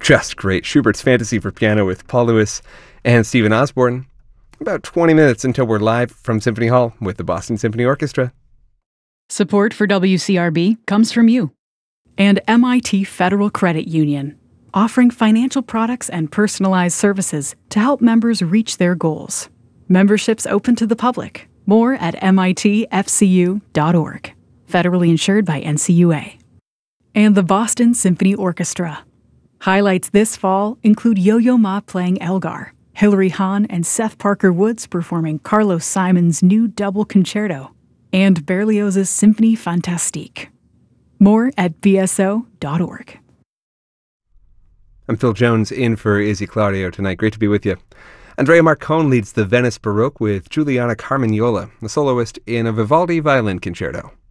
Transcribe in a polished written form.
just great. Schubert's Fantasy for Piano with Paul Lewis and Stephen Osborne. About 20 minutes until we're live from Symphony Hall with the Boston Symphony Orchestra. Support for WCRB comes from you and MIT Federal Credit Union, offering financial products and personalized services to help members reach their goals. Memberships open to the public. More at mitfcu.org. Federally insured by NCUA. And the Boston Symphony Orchestra. Highlights this fall include Yo-Yo Ma playing Elgar, Hilary Hahn and Seth Parker Woods performing Carlos Simon's new double concerto, and Berlioz's Symphonie Fantastique. More at bso.org. I'm Phil Jones in for Izzy Claudio tonight. Great to be with you. Andrea Marcone leads the Venice Baroque with Giuliana Carmignola, the soloist in a Vivaldi violin concerto.